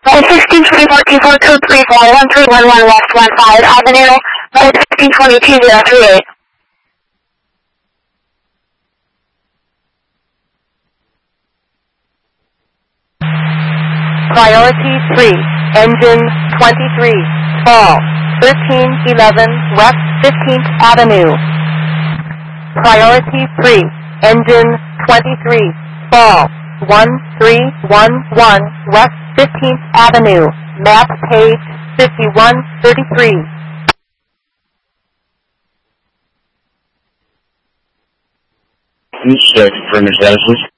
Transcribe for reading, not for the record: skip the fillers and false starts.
1624-2424-234-1311 West 15 Avenue, 1622-038. Priority 3, engine 23, fall, 1311 West 15th Avenue. Priority 3, engine 23, fall, 1311 West 15th Avenue, map page 5133. Check for Mercedes.